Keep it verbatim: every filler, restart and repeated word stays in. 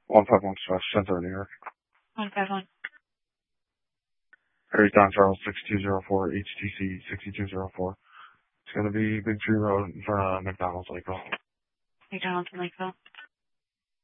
one five one West Center, New York. one five one. Harry Don Charles six two zero four H T C six two zero four. It's gonna be Big Tree Road in front of McDonald's Lakeville. McDonald's in Lakeville.